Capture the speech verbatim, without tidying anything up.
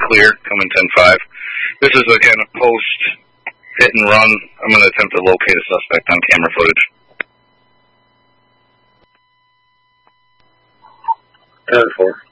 clear, coming ten five. This is a kind of post hit and run. I'm going to attempt to locate a suspect on camera footage. ten four.